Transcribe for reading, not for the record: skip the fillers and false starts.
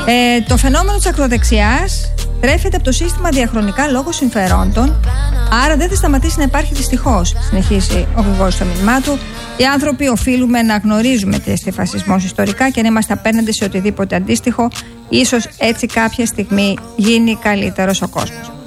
Το φαινόμενο της ακροδεξιάς τρέφεται από το σύστημα διαχρονικά λόγω συμφερόντων, άρα δεν θα σταματήσει να υπάρχει δυστυχώς, συνεχίζει ο Γρηγόρης στο μήνυμά του. Οι άνθρωποι οφείλουμε να γνωρίζουμε τι εστί φασισμός ιστορικά και να είμαστε απέναντι σε οτιδήποτε αντίστοιχο. Ίσως έτσι κάποια στιγμή γίνει καλύτερος ο κόσμος.